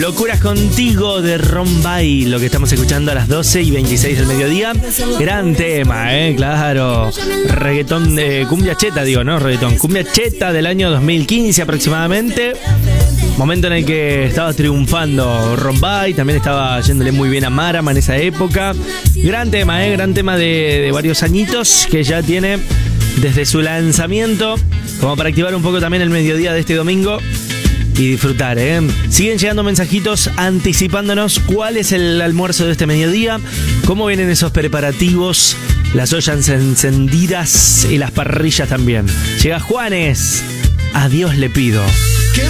Locuras contigo de Rombay, lo que estamos escuchando a las 12:26 del mediodía. Gran tema, claro. Reggaetón de cumbia cheta, digo, ¿no? Reggaetón. Cumbia cheta del año 2015 aproximadamente. Momento en el que estaba triunfando Rombay, también estaba yéndole muy bien a Marama en esa época. Gran tema, gran tema de varios añitos que ya tiene desde su lanzamiento, como para activar un poco también el mediodía de este domingo y disfrutar, Siguen llegando mensajitos anticipándonos cuál es el almuerzo de este mediodía, cómo vienen esos preparativos, las ollas encendidas y las parrillas también. Llega Juanes, a Dios le pido.